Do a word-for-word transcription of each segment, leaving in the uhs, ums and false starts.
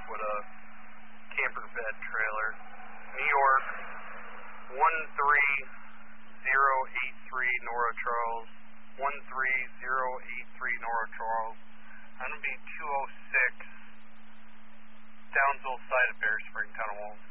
up with a camper bed trailer. New York, one three zero eight three Nora Charles, one three zero eight three Nora Charles. I'm going to be two oh six, Downsville side of Bear Spring, Tunnel Walls.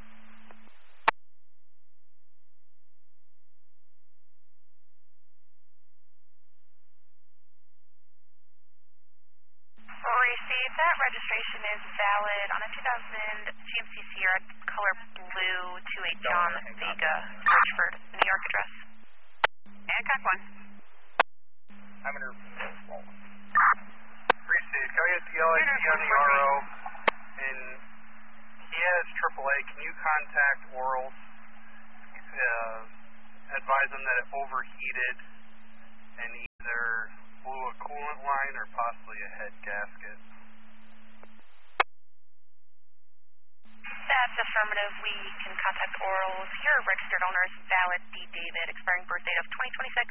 Received. That registration is valid on a two thousand G M C Sierra color blue to a John Vega, Bridgeford, New York address. Hancock one. I'm under control. Received. Can I get the L I C on the R O? And he has triple A. Can you contact Orals? Uh, advise them that it overheated and either blew a coolant line or possibly a head gasket. That's affirmative. We can contact Orals. Your registered owner is valid D. David, expiring birth date of twenty twenty-six.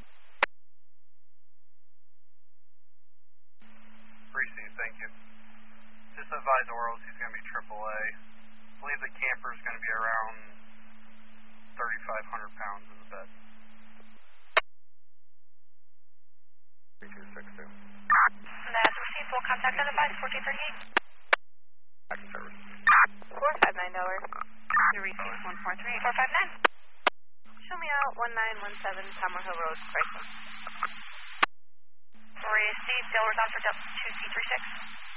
Received, thank you. Just advise Orals he's going to be triple A. I believe the camper is going to be around thirty-five hundred pounds in the bed. three two six two. That's received. We'll contact and advise fourteen thirty-eight. Back in service. four five nine dollars. You received one four three. four five nine. Show me out one nine one seven Palmer Hill Road, Chrysler. Received. Sailors on for two C three six.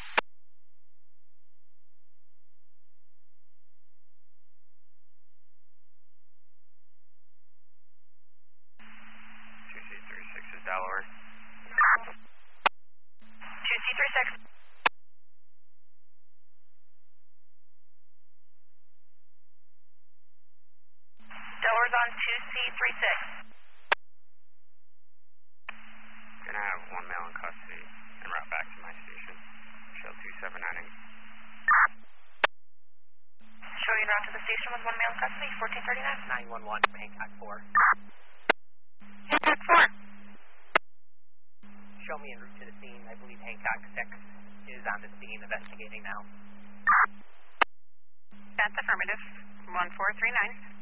two C three six is Delaware. two C three six. Delaware's on two C three six. Gonna have one male in custody and route back to my station. Shell two seven nine eight. Showing route to the station with one male in custody, fourteen thirty-nine. nine one one, Hancock four. Hancock four. Show me en route to the scene. I believe Hancock six is on the scene investigating now. That's affirmative. one four three nine.